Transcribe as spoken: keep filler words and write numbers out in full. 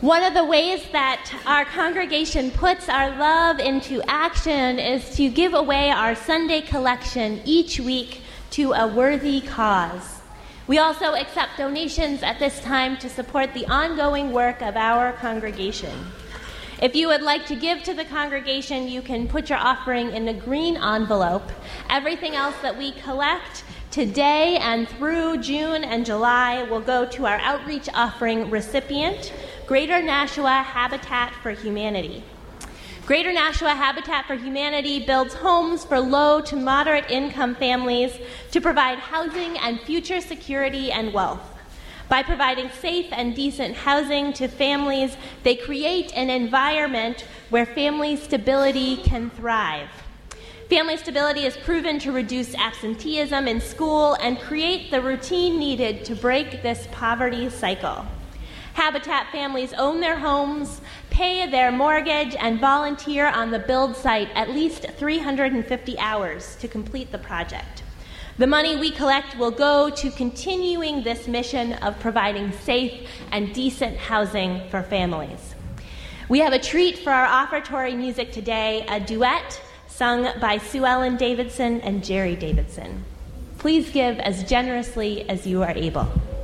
One of the ways that our congregation puts our love into action is to give away our Sunday collection each week to a worthy cause. We also accept donations at this time to support the ongoing work of our congregation. If you would like to give to the congregation, you can put your offering in a green envelope. Everything else that we collect today and through June and July will go to our outreach offering recipient, Greater Nashua Habitat for Humanity. Greater Nashua Habitat for Humanity builds homes for low to moderate income families to provide housing and future security and wealth. By providing safe and decent housing to families, they create an environment where family stability can thrive. Family stability is proven to reduce absenteeism in school and create the routine needed to break this poverty cycle. Habitat families own their homes, pay their mortgage, and volunteer on the build site at least three hundred fifty hours to complete the project. The money we collect will go to continuing this mission of providing safe and decent housing for families. We have a treat for our offertory music today, a duet sung by Sue Ellen Davidson and Jerry Davidson. Please give as generously as you are able.